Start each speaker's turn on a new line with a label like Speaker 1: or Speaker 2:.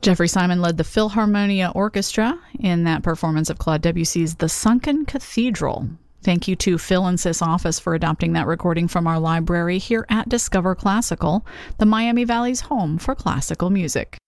Speaker 1: Jeffrey Simon led the Philharmonia Orchestra in that performance of Claude Debussy's The Sunken Cathedral. Thank you to Phil and Sis Office for adopting that recording from our library here at Discover Classical, the Miami Valley's home for classical music.